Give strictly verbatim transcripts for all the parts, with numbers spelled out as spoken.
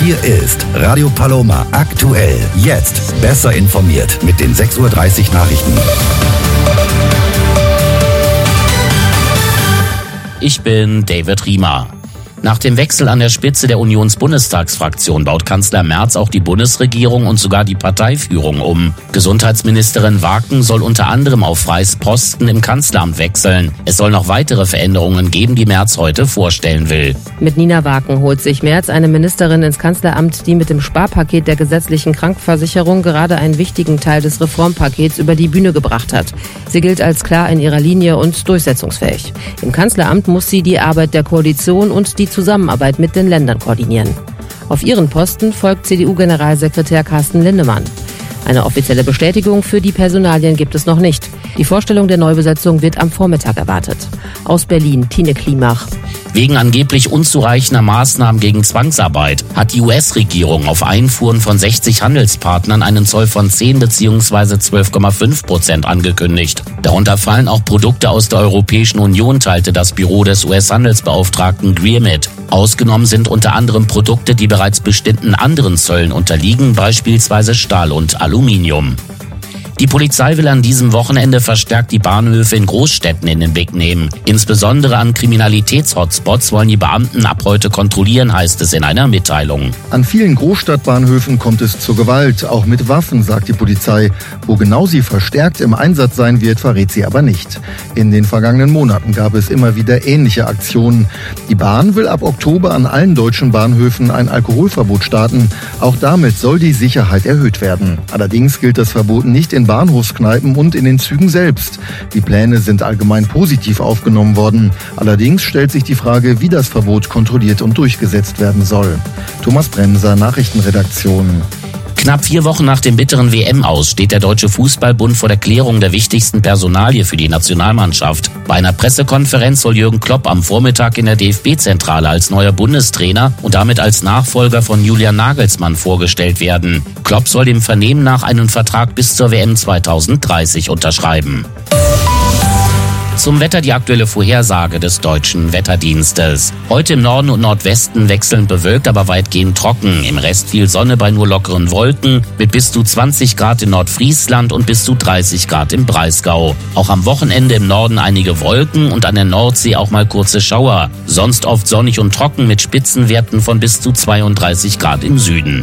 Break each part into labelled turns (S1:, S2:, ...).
S1: Hier ist Radio Paloma aktuell. Jetzt besser informiert mit den sechs Uhr dreißig Nachrichten.
S2: Ich bin David Riemer. Nach dem Wechsel an der Spitze der Unionsbundestagsfraktion baut Kanzler Merz auch die Bundesregierung und sogar die Parteiführung um. Gesundheitsministerin Waken soll unter anderem auf Freis Posten im Kanzleramt wechseln. Es soll noch weitere Veränderungen geben, die Merz heute vorstellen will.
S3: Mit Nina Waken holt sich Merz eine Ministerin ins Kanzleramt, die mit dem Sparpaket der gesetzlichen Krankenversicherung gerade einen wichtigen Teil des Reformpakets über die Bühne gebracht hat. Sie gilt als klar in ihrer Linie und durchsetzungsfähig. Im Kanzleramt muss sie die Arbeit der Koalition und die Zusammenarbeit mit den Ländern koordinieren. Auf ihren Posten folgt C D U-Generalsekretär Carsten Linnemann. Eine offizielle Bestätigung für die Personalien gibt es noch nicht. Die Vorstellung der Neubesetzung wird am Vormittag erwartet. Aus Berlin, Tine Klimach.
S2: Wegen angeblich unzureichender Maßnahmen gegen Zwangsarbeit hat die U S-Regierung auf Einfuhren von sechzig Handelspartnern einen Zoll von zehn bzw. zwölf Komma fünf Prozent angekündigt. Darunter fallen auch Produkte aus der Europäischen Union, teilte das Büro des U S-Handelsbeauftragten Greer mit. Ausgenommen sind unter anderem Produkte, die bereits bestimmten anderen Zöllen unterliegen, beispielsweise Stahl und Aluminium. Die Polizei will an diesem Wochenende verstärkt die Bahnhöfe in Großstädten in den Blick nehmen. Insbesondere an Kriminalitätshotspots wollen die Beamten ab heute kontrollieren, heißt es in einer Mitteilung.
S4: An vielen Großstadtbahnhöfen kommt es zur Gewalt, auch mit Waffen, sagt die Polizei. Wo genau sie verstärkt im Einsatz sein wird, verrät sie aber nicht. In den vergangenen Monaten gab es immer wieder ähnliche Aktionen. Die Bahn will ab Oktober an allen deutschen Bahnhöfen ein Alkoholverbot starten. Auch damit soll die Sicherheit erhöht werden. Allerdings gilt das Verbot nicht in Bahnhofskneipen und in den Zügen selbst. Die Pläne sind allgemein positiv aufgenommen worden. Allerdings stellt sich die Frage, wie das Verbot kontrolliert und durchgesetzt werden soll. Thomas Bremser, Nachrichtenredaktion.
S2: Knapp vier Wochen nach dem bitteren W M-Aus steht der Deutsche Fußballbund vor der Klärung der wichtigsten Personalie für die Nationalmannschaft. Bei einer Pressekonferenz soll Jürgen Klopp am Vormittag in der D F B-Zentrale als neuer Bundestrainer und damit als Nachfolger von Julian Nagelsmann vorgestellt werden. Klopp soll dem Vernehmen nach einen Vertrag bis zur W M zweitausenddreißig unterschreiben. Zum Wetter die aktuelle Vorhersage des Deutschen Wetterdienstes. Heute im Norden und Nordwesten wechselnd bewölkt, aber weitgehend trocken. Im Rest viel Sonne bei nur lockeren Wolken mit bis zu zwanzig Grad in Nordfriesland und bis zu dreißig Grad im Breisgau. Auch am Wochenende im Norden einige Wolken und an der Nordsee auch mal kurze Schauer. Sonst oft sonnig und trocken mit Spitzenwerten von bis zu zweiunddreißig Grad im Süden.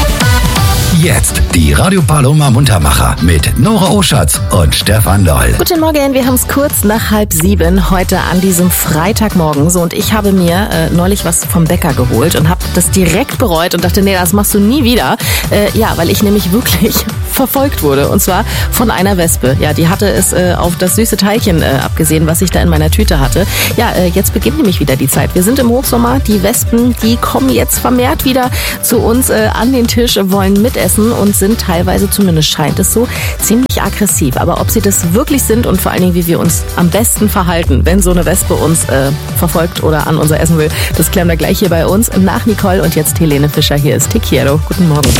S1: Jetzt die Radio Paloma Muntermacher mit Nora Oschatz und Stefan Doll.
S5: Guten Morgen, wir haben es kurz nach halb sieben heute an diesem Freitagmorgen. So, und ich habe mir äh, neulich was vom Bäcker geholt und habe das direkt bereut und dachte, nee, das machst du nie wieder. Äh, ja, weil ich nämlich wirklich verfolgt wurde. Und zwar von einer Wespe. Ja, die hatte es äh, auf das süße Teilchen äh, abgesehen, was ich da in meiner Tüte hatte. Ja, äh, jetzt beginnt nämlich wieder die Zeit. Wir sind im Hochsommer. Die Wespen, die kommen jetzt vermehrt wieder zu uns äh, an den Tisch, wollen mitessen und sind teilweise, zumindest scheint es so, ziemlich aggressiv. Aber ob sie das wirklich sind und vor allen Dingen, wie wir uns am besten verhalten, wenn so eine Wespe uns äh, verfolgt oder an unser Essen will, das klären wir gleich hier bei uns. Nach Nicole und jetzt Helene Fischer. Hier ist Te Quiero. Guten Morgen.